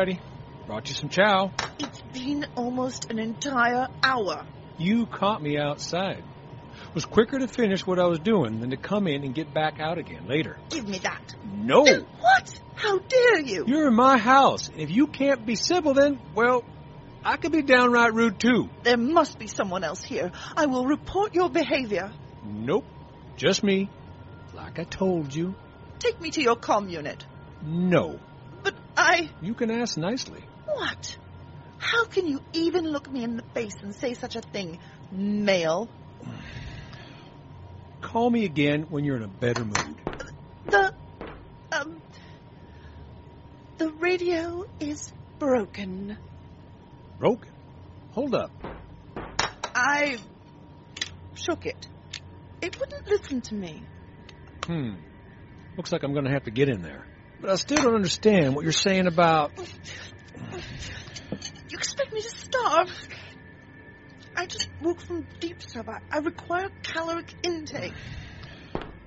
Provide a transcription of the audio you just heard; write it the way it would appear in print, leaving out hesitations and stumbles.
righty. Brought you some chow. It's been almost an entire hour. You caught me outside. It was quicker to finish what I was doing than to come in and get back out again later. Give me that. No! Then what? How dare you? You're in my house. If you can't be civil, then, well, I could be downright rude too. There must be someone else here. I will report your behavior. Nope. Just me. Like I told you. Take me to your comm unit. No. But You can ask nicely. What? How can you even look me in the face and say such a thing, male? Call me again when you're in a better mood. The radio is broken. Broken? Hold up. I shook it. It wouldn't listen to me. Looks like I'm going to have to get in there. But I still don't understand what you're saying about... You expect me to starve? I just woke from deep stuff. I require caloric intake.